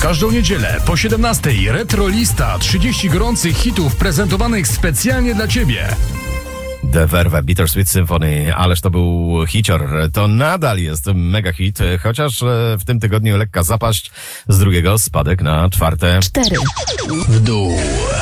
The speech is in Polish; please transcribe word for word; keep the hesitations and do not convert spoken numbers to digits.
każdą niedzielę po siedemnastej Retrolista, trzydzieści gorących hitów prezentowanych specjalnie dla Ciebie. The Verve, Bittersweet Symphony, ależ to był hicior. To nadal jest mega hit, chociaż w tym tygodniu lekka zapaść, z drugiego spadek na czwarte. Cztery. W dół.